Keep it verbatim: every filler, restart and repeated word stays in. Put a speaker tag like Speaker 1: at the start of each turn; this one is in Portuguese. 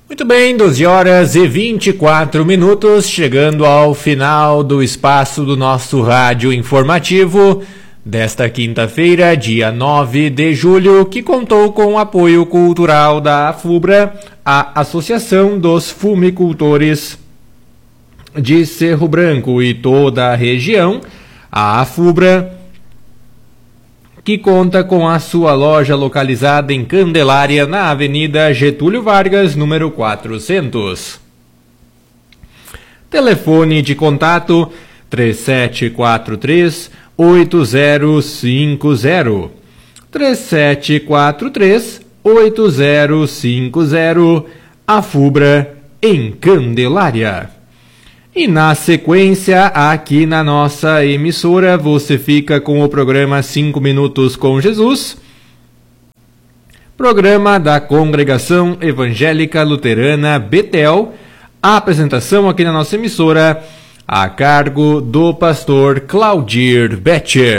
Speaker 1: Muito bem, doze horas e vinte e quatro minutos, chegando ao final do espaço do nosso rádio informativo desta quinta-feira, dia nove de julho, que contou com o apoio cultural da AFUBRA, a Associação dos Fumicultores de Cerro Branco e toda a região, a AFUBRA, que conta com a sua loja localizada em Candelária, na Avenida Getúlio Vargas, número quatrocentos. Telefone de contato três sete quatro três, oito zero cinco zero. três sete quatro três, oito zero cinco zero, AFUBRA em Candelária. E na sequência, aqui na nossa emissora, você fica com o programa cinco minutos com Jesus, programa da Congregação Evangélica Luterana Betel, a apresentação aqui na nossa emissora, a cargo do pastor Claudir Betcher.